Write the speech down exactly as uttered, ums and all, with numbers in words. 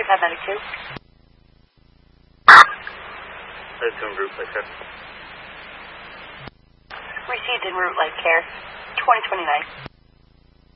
forty-five ninety-two. That's en route, like that. Received en route, like care. twenty twenty-nine.